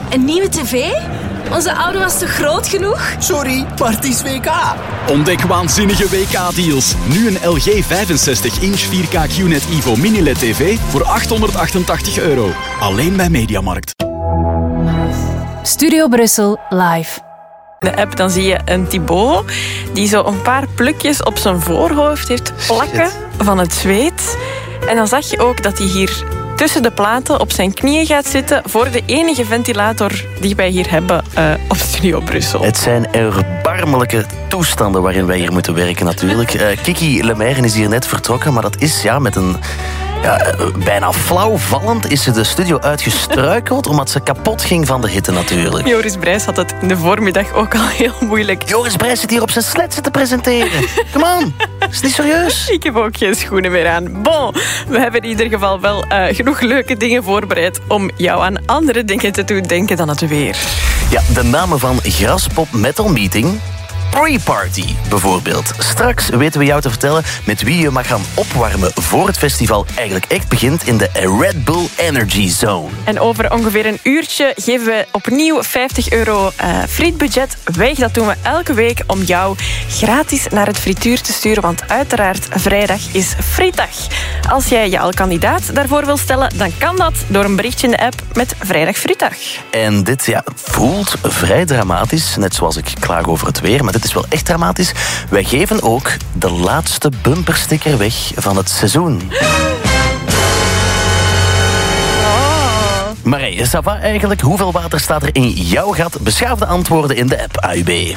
Een nieuwe tv? Onze oude was toch groot genoeg? Sorry, maar het is WK. Ontdek waanzinnige WK-deals. Nu een LG 65-inch 4K QNED Evo Mini-LED TV voor €888. Alleen bij Mediamarkt. Studio Brussel live. De app, dan zie je een Thibaut die zo een paar plukjes op zijn voorhoofd heeft plakken van het zweet. En dan zag je ook dat hij hier tussen de platen op zijn knieën gaat zitten voor de enige ventilator die wij hier hebben op Studio Brussel. Het zijn erbarmelijke toestanden waarin wij hier moeten werken natuurlijk. Kiki Lemaire is hier net vertrokken, maar dat is met een... bijna flauwvallend is ze de studio uitgestruikeld omdat ze kapot ging van de hitte natuurlijk. Joris Brijs had het in de voormiddag ook al heel moeilijk. Joris Brijs zit hier op zijn sletsen te presenteren. Come on, is niet serieus? Ik heb ook geen schoenen meer aan. Bon, we hebben in ieder geval wel genoeg leuke dingen voorbereid om jou aan andere dingen te doen denken dan het weer. Ja, de namen van Graspop Metal Meeting... Pre-party bijvoorbeeld. Straks weten we jou te vertellen met wie je mag gaan opwarmen voor het festival eigenlijk echt begint in de Red Bull Energy Zone. En over ongeveer een uurtje geven we opnieuw €50 frietbudget weg. Dat doen we elke week om jou gratis naar het frituur te sturen, want uiteraard vrijdag is frietdag. Als jij je al kandidaat daarvoor wil stellen, dan kan dat door een berichtje in de app met Vrijdag Frietdag. En dit voelt vrij dramatisch, net zoals ik klaag over het weer, maar dit is wel echt dramatisch. Wij geven ook de laatste bumpersticker weg van het seizoen. Maar ça va eigenlijk? Hoeveel water staat er in jouw gat? Beschaafde antwoorden in de app AUB.